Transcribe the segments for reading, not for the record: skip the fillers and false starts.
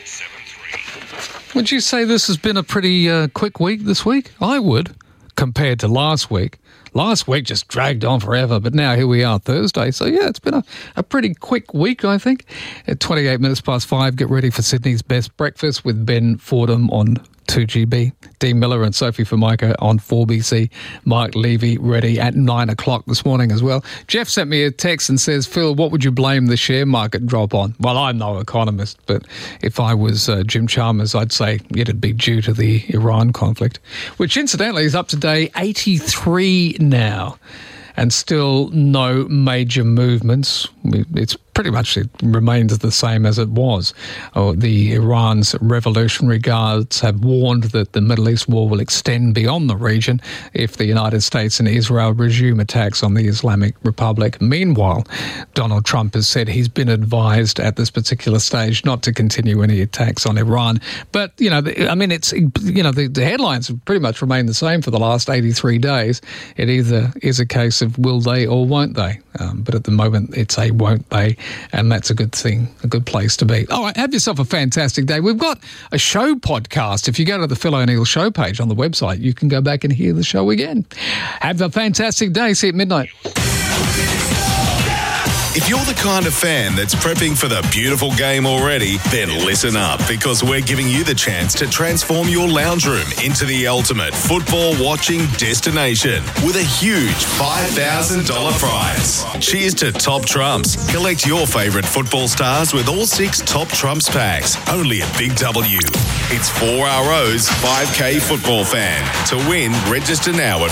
Would you say this has been a pretty quick week this week? I would, compared to last week. Last week just dragged on forever, but now here we are, Thursday. So, yeah, it's been a pretty quick week, I think. At 28 minutes past 5, get ready for Sydney's Best Breakfast with Ben Fordham on 2GB, Dean Miller and Sophie Formica on 4BC, Mike Levy ready at 9 o'clock this morning as well. Jeff sent me a text and says, Phil, what would you blame the share market drop on? Well, I'm no economist, but if I was Jim Chalmers, I'd say it'd be due to the Iran conflict, which incidentally is up to day 83 now. And still no major movements. It's pretty much, it remains the same as it was. The Iran's Revolutionary Guards have warned that the Middle East war will extend beyond the region if the United States and Israel resume attacks on the Islamic Republic. Meanwhile, Donald Trump has said he's been advised at this particular stage not to continue any attacks on Iran. But, the headlines have pretty much remained the same for the last 83 days. It either is a case of will they or won't they? But at the moment, it's a won't they, and that's a good thing, a good place to be. All right, have yourself a fantastic day. We've got a show podcast. If you go to the Phil O'Neill show page on the website, you can go back and hear the show again. Have a fantastic day. See you at midnight. If you're the kind of fan that's prepping for the beautiful game already, then listen up, because we're giving you the chance to transform your lounge room into the ultimate football watching destination with a huge $5,000 prize. Cheers to Top Trumps. Collect your favourite football stars with all 6 Top Trumps packs, only at Big W. It's 4RO's 5K Football Fan. To win, register now at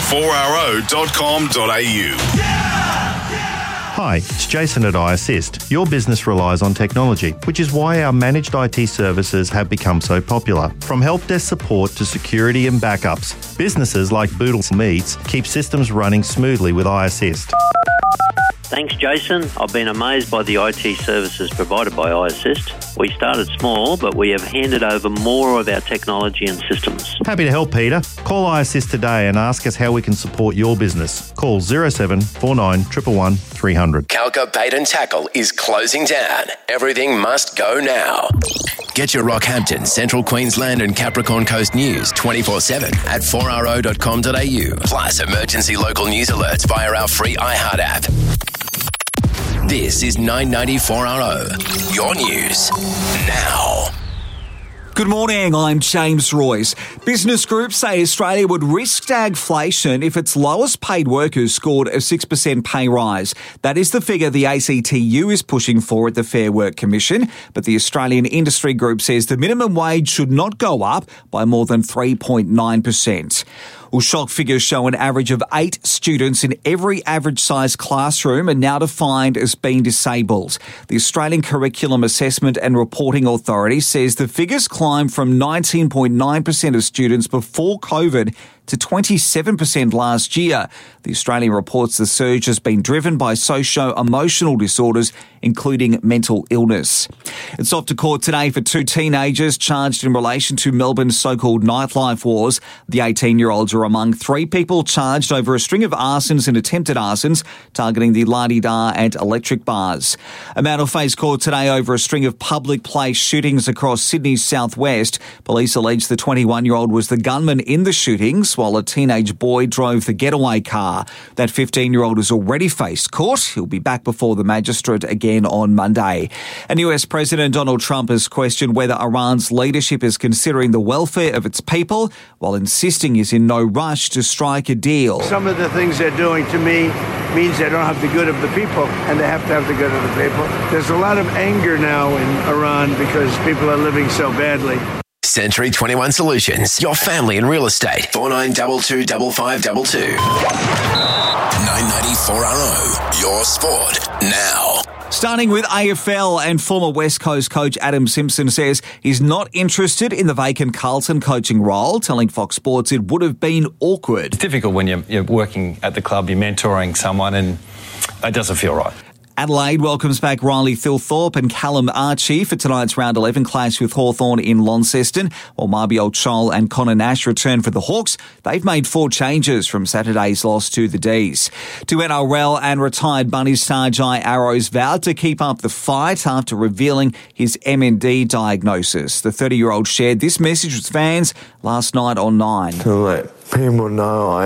4ro.com.au. Hi, it's Jason at iAssist. Your business relies on technology, which is why our managed IT services have become so popular. From help desk support to security and backups, businesses like Boodle Meats keep systems running smoothly with iAssist. Thanks, Jason. I've been amazed by the IT services provided by iAssist. We started small, but we have handed over more of our technology and systems. Happy to help, Peter. Call iAssist today and ask us how we can support your business. Call 07 49 111 300. Calca Bait and Tackle is closing down. Everything must go now. Get your Rockhampton, Central Queensland and Capricorn Coast news 24/7 at 4ro.com.au. Plus emergency local news alerts via our free iHeart app. This is 994RO, your news now. Good morning, I'm James Royce. Business groups say Australia would risk stagflation if its lowest paid workers scored a 6% pay rise. That is the figure the ACTU is pushing for at the Fair Work Commission, but the Australian Industry Group says the minimum wage should not go up by more than 3.9%. Well, shock figures show an average of 8 students in every average-sized classroom are now defined as being disabled. The Australian Curriculum Assessment and Reporting Authority says the figures climbed from 19.9% of students before COVID to 27% last year. The Australian reports the surge has been driven by socio-emotional disorders, including mental illness. It's off to court today for 2 teenagers charged in relation to Melbourne's so-called nightlife wars. The 18-year-olds are among 3 people charged over a string of arsons and attempted arsons targeting the La-Di-Da and electric bars. A man will face court today over a string of public place shootings across Sydney's southwest. Police allege the 21-year-old was the gunman in the shootings, while a teenage boy drove the getaway car. That 15-year-old has already faced court. He'll be back before the magistrate again on Monday. And US President Donald Trump has questioned whether Iran's leadership is considering the welfare of its people, while insisting he's in no rush to strike a deal. Some of the things they're doing to me means they don't have the good of the people, and they have to have the good of the people. There's a lot of anger now in Iran because people are living so badly. Century 21 Solutions, your family in real estate. 49225522. 994RO, your sport now. Starting with AFL, and former West Coast coach Adam Simpson says he's not interested in the vacant Carlton coaching role, telling Fox Sports it would have been awkward. It's difficult when you're working at the club, you're mentoring someone, and it doesn't feel right. Adelaide welcomes back Riley Thilthorpe and Callum Archie for tonight's round 11 clash with Hawthorn in Launceston, while Marbiol Chol and Connor Nash return for the Hawks. They've made 4 changes from Saturday's loss to the D's. To NRL, and retired Bunnies star Jai Arrows vowed to keep up the fight after revealing his MND diagnosis. The 30-year-old shared this message with fans last night on 9. To let people know I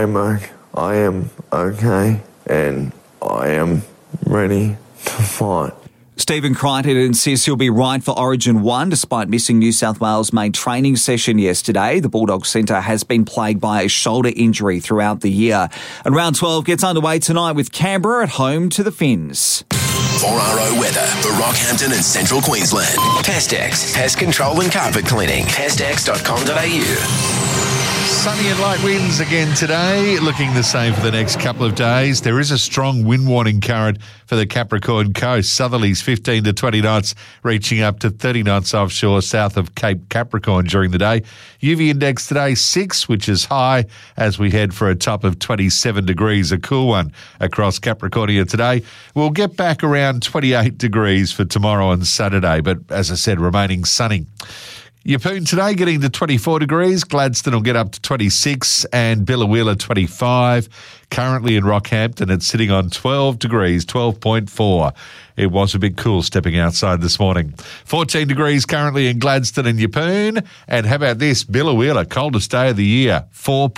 am okay and I am ready to fight. Stephen Crichton insists he'll be right for Origin 1 despite missing New South Wales' main training session yesterday. The Bulldogs centre has been plagued by a shoulder injury throughout the year. And round 12 gets underway tonight with Canberra at home to the Finns. 4RO weather for Rockhampton and Central Queensland. Pestex, pest control and carpet cleaning. Pestex.com.au. Sunny and light winds again today, looking the same for the next couple of days. There is a strong wind warning current for the Capricorn coast. Southerlies 15 to 20 knots, reaching up to 30 knots offshore south of Cape Capricorn during the day. UV index today 6, which is high as we head for a top of 27 degrees, a cool one across Capricornia today. We'll get back around 28 degrees for tomorrow and Saturday, but as I said, remaining sunny. Yeppoon today getting to 24 degrees. Gladstone will get up to 26 and Biloela 25. Currently in Rockhampton, it's sitting on 12 degrees, 12.4. It was a bit cool stepping outside this morning. 14 degrees currently in Gladstone and Yeppoon. And how about this? Biloela, coldest day of the year,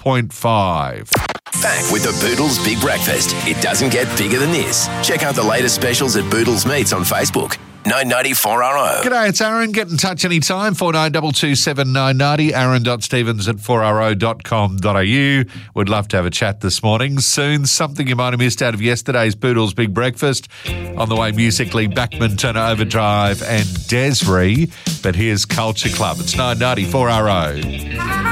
4.5. Back with the Boodles Big Breakfast. It doesn't get bigger than this. Check out the latest specials at Boodles Meats on Facebook. 990 4RO. G'day, it's Aaron. Get in touch anytime. 4922 990. Aaron.Stevens at 4RO.com.au. Would love to have a chat this morning. Soon, something you might have missed out of yesterday's Boodles Big Breakfast. On the way musically, Backman, Turner Overdrive and Desiree. But here's Culture Club. It's 990 4RO.